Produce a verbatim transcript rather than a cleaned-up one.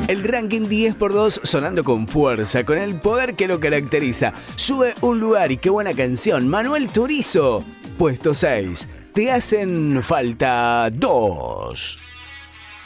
El ranking diez por dos sonando con fuerza, con el poder que lo caracteriza. Sube un lugar y qué buena canción. Manuel Turizo, puesto seis. Te hacen falta dos.